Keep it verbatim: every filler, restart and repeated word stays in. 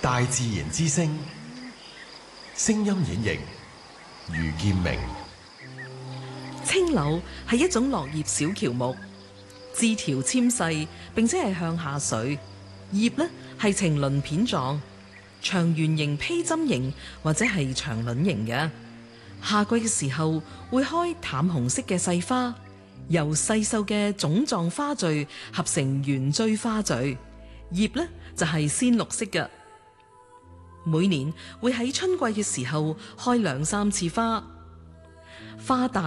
大自然之聲，聲音演繹余劍明。 青柳係一種落葉小喬木，枝條纖細，並且係向下垂，葉呢係呈鱗片狀，長圓形、披針形或者係長卵形嘅。夏季嘅時候會開淡紅色嘅細花，由細瘦嘅種狀花序合成圓錐花序，葉呢就係鮮綠色嘅。每年會喺春季嘅時候開兩三次花，花大